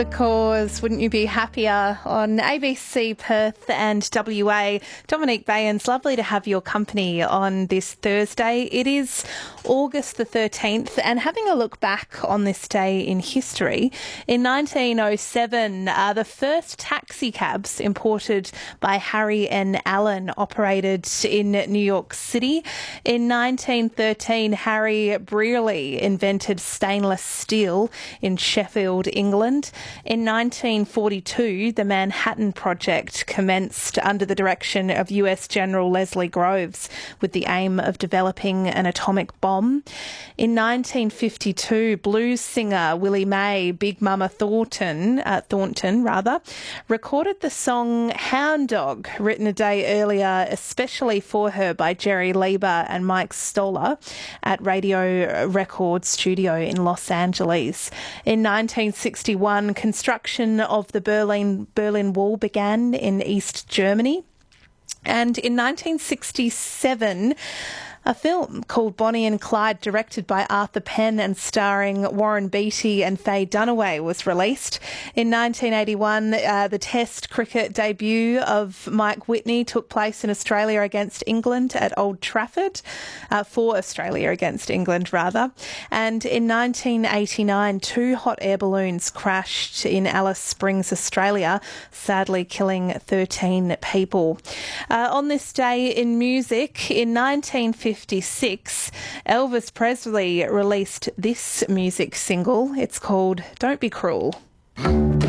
The Cause, Wouldn't You Be Happier, on ABC Perth and WA. Dominique Bayens, lovely to have your company on this Thursday. It is August the 13th, and having a look back on this day in history, in 1907, the first taxi cabs imported by Harry N. Allen operated in New York City. In 1913, Harry Brearley invented stainless steel in Sheffield, England. In 1942, the Manhattan Project commenced under the direction of US General Leslie Groves with the aim of developing an atomic bomb. In 1952, blues singer Willie Mae, Big Mama Thornton, recorded the song Hound Dog, written a day earlier especially for her by Jerry Lieber and Mike Stoller at Radio Record Studio in Los Angeles. In 1961, construction of the Berlin Wall began in East Germany. And in 1967, a film called Bonnie and Clyde, directed by Arthur Penn and starring Warren Beatty and Faye Dunaway, was released. In 1981, the Test cricket debut of Mike Whitney took place in Australia against England at Old Trafford, for Australia against England, rather. And in 1989, two hot air balloons crashed in Alice Springs, Australia, sadly killing 13 people. On this day in music, in 1956, Elvis Presley released this music single. It's called Don't Be Cruel.